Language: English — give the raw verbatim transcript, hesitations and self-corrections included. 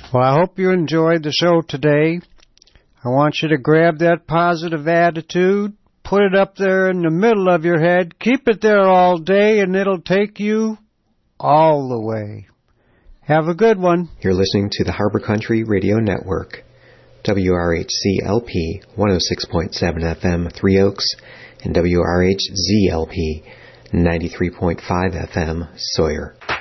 Well, I hope you enjoyed the show today. I want you to grab that positive attitude, put it up there in the middle of your head, keep it there all day, and it'll take you all the way. Have a good one. You're listening to the Harbor Country Radio Network, W R H C L P one oh six point seven F M, Three Oaks, and W R H Z L P ninety-three point five F M, Sawyer.